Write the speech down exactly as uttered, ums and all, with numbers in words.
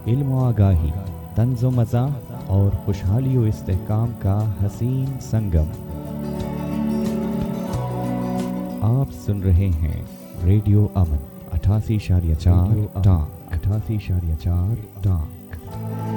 इल्म व आगाही, तंज़ो मज़ा और खुशहाली व इस्तेहकाम का हसीन संगम। आप सुन रहे हैं रेडियो अमन अठासी इशारिया चार टांग अठासी इशारिया चार टांग।